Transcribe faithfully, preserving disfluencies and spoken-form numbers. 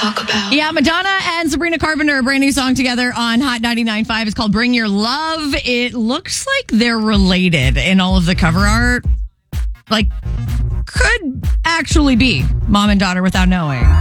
talk about. Yeah, Madonna and Sabrina Carpenter, a brand new song together on Hot ninety-nine point five. It's called Bring Your Love. It looks like they're related in all of the cover art. Like, could actually be mom and daughter without knowing.